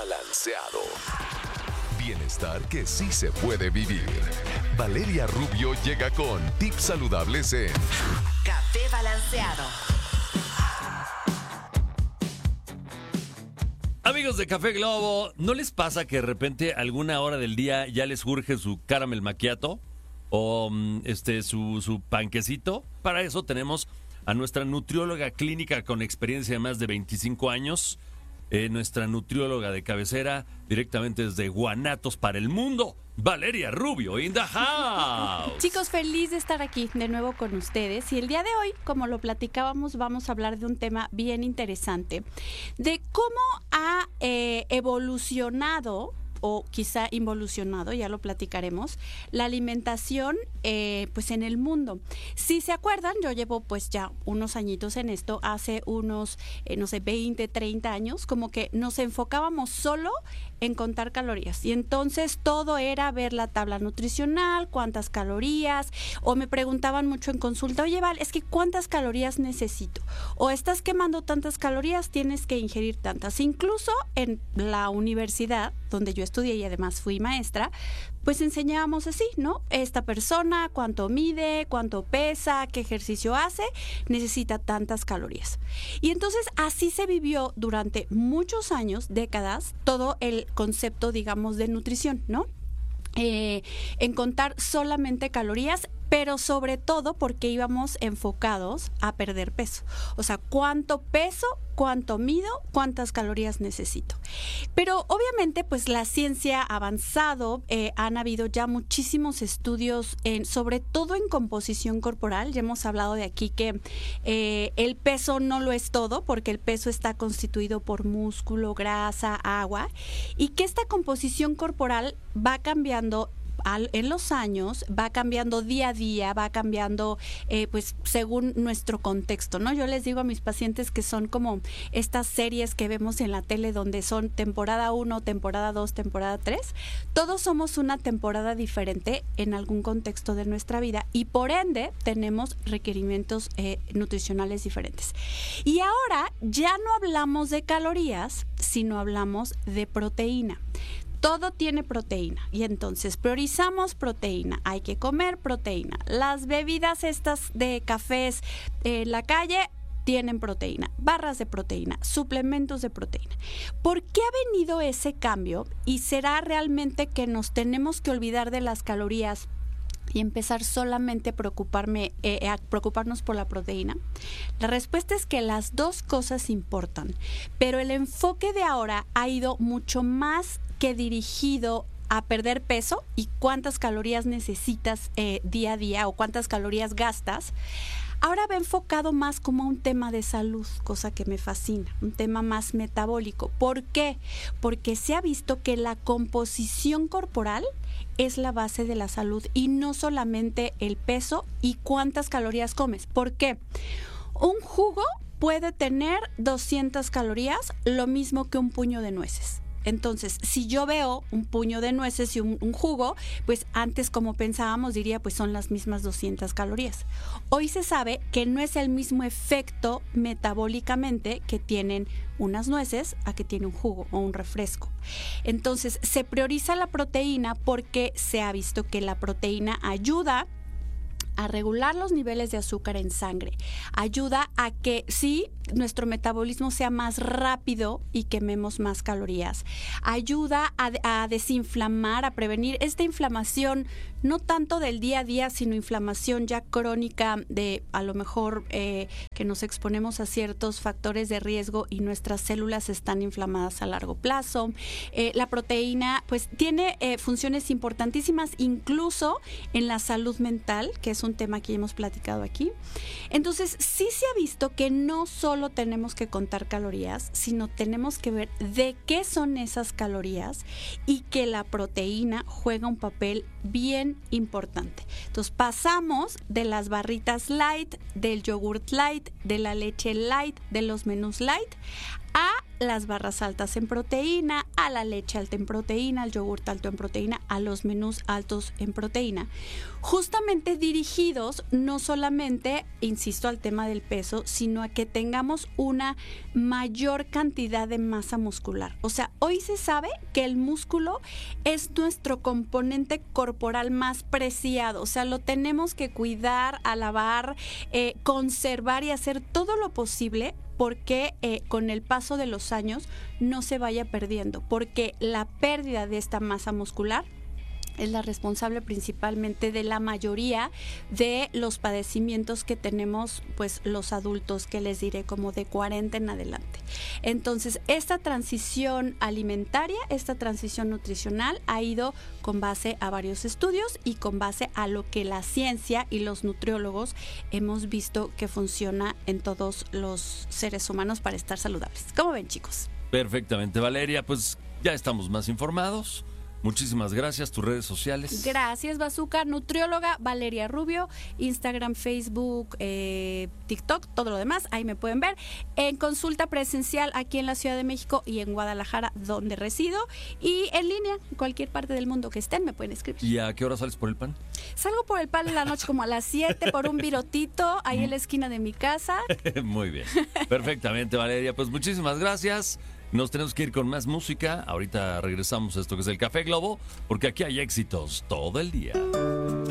balanceado. Bienestar que sí se puede vivir. Valeria Rubio llega con tips saludables en Café Balanceado. Amigos de Café Globo, ¿no les pasa que de repente alguna hora del día ya les urge su caramel macchiato o su panquecito? Para eso tenemos a nuestra nutrióloga clínica con experiencia de más de 25 años, nuestra nutrióloga de cabecera directamente desde Guanatos para el mundo, Valeria Rubio in the house. Chicos, feliz de estar aquí de nuevo con ustedes. Y el día de hoy, como lo platicábamos, vamos a hablar de un tema bien interesante, de cómo ha evolucionado o quizá involucionado, ya lo platicaremos, la alimentación pues en el mundo. Si se acuerdan, yo llevo pues ya unos añitos en esto, hace unos, 20, 30 años, como que nos enfocábamos solo en contar calorías. Y entonces todo era ver la tabla nutricional, cuántas calorías, o me preguntaban mucho en consulta, oye Val, es que ¿cuántas calorías necesito? O estás quemando tantas calorías, tienes que ingerir tantas. Incluso en la universidad, donde yo estudié y además fui maestra, pues enseñábamos así, ¿no? Esta persona, cuánto mide, cuánto pesa, qué ejercicio hace, necesita tantas calorías. Y entonces así se vivió durante muchos años, décadas, todo el concepto, digamos, de nutrición, ¿no? En contar solamente calorías, pero sobre todo porque íbamos enfocados a perder peso. O sea, cuánto peso, cuánto mido, cuántas calorías necesito. Pero obviamente, pues la ciencia ha avanzado, han habido ya muchísimos estudios, sobre todo en composición corporal. Ya hemos hablado de aquí que el peso no lo es todo, porque el peso está constituido por músculo, grasa, agua, y que esta composición corporal va cambiando en los años, va cambiando día a día, va cambiando pues según nuestro contexto, ¿no? Yo les digo a mis pacientes que son como estas series que vemos en la tele donde son temporada 1, temporada 2, temporada 3. Todos somos una temporada diferente en algún contexto de nuestra vida y por ende tenemos requerimientos nutricionales diferentes. Y ahora ya no hablamos de calorías, sino hablamos de proteína. Todo tiene proteína y entonces priorizamos proteína. Hay que comer proteína. Las bebidas estas de cafés en la calle tienen proteína, barras de proteína, suplementos de proteína. ¿Por qué ha venido ese cambio? ¿Y será realmente que nos tenemos que olvidar de las calorías y empezar solamente a preocuparnos por la proteína? La respuesta es que las dos cosas importan, pero el enfoque de ahora ha ido mucho más que dirigido a perder peso y cuántas calorías necesitas día a día o cuántas calorías gastas. Ahora va enfocado más como a un tema de salud, cosa que me fascina, un tema más metabólico. ¿Por qué? Porque se ha visto que la composición corporal es la base de la salud y no solamente el peso y cuántas calorías comes. ¿Por qué? Un jugo puede tener 200 calorías, lo mismo que un puño de nueces. Entonces, si yo veo un puño de nueces y un jugo, pues antes como pensábamos diría pues son las mismas 200 calorías. Hoy se sabe que no es el mismo efecto metabólicamente que tienen unas nueces a que tiene un jugo o un refresco. Entonces, se prioriza la proteína porque se ha visto que la proteína ayuda a regular los niveles de azúcar en sangre, ayuda a que sí, nuestro metabolismo sea más rápido y quememos más calorías, ayuda a desinflamar, a prevenir esta inflamación, no tanto del día a día, sino inflamación ya crónica de a lo mejor que nos exponemos a ciertos factores de riesgo y nuestras células están inflamadas a largo plazo. La proteína pues tiene funciones importantísimas incluso en la salud mental, que es un tema que hemos platicado aquí. Entonces, sí se ha visto que no solo tenemos que contar calorías, sino tenemos que ver de qué son esas calorías y que la proteína juega un papel bien importante. Entonces pasamos de las barritas light, del yogurt light, de la leche light, de los menús light, a las barras altas en proteína, a la leche alta en proteína, al yogurt alto en proteína, a los menús altos en proteína. Justamente dirigidos no solamente, insisto, al tema del peso, sino a que tengamos una mayor cantidad de masa muscular. O sea, hoy se sabe que el músculo es nuestro componente corporal más preciado. O sea, lo tenemos que cuidar, alabar, conservar y hacer todo lo posible porque con el paso de los años no se vaya perdiendo, porque la pérdida de esta masa muscular es la responsable principalmente de la mayoría de los padecimientos que tenemos pues los adultos, que les diré como de 40 en adelante. Entonces, esta transición alimentaria, esta transición nutricional ha ido con base a varios estudios y con base a lo que la ciencia y los nutriólogos hemos visto que funciona en todos los seres humanos para estar saludables. ¿Cómo ven, chicos? Perfectamente, Valeria, pues ya estamos más informados. Muchísimas gracias. ¿Tus redes sociales? Gracias, Bazooka. Nutrióloga Valeria Rubio, Instagram, Facebook, TikTok, todo lo demás, ahí me pueden ver. En consulta presencial aquí en la Ciudad de México y en Guadalajara, donde resido. Y en línea, en cualquier parte del mundo que estén, me pueden escribir. ¿Y a qué hora sales por el pan? Salgo por el pan en la noche como a las 7 por un virotito ahí en la esquina de mi casa. Muy bien. Perfectamente, Valeria. Pues muchísimas gracias. Nos tenemos que ir con más música. Ahorita regresamos a esto que es el Café Globo, porque aquí hay éxitos todo el día.